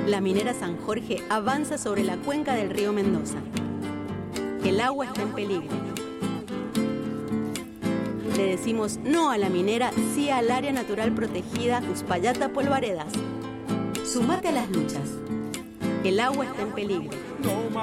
La minera San Jorge avanza sobre la cuenca del río Mendoza. El agua está en peligro. Le decimos no a la minera, sí al área natural protegida Uspallata Polvaredas. Sumate a las luchas. El agua está en peligro.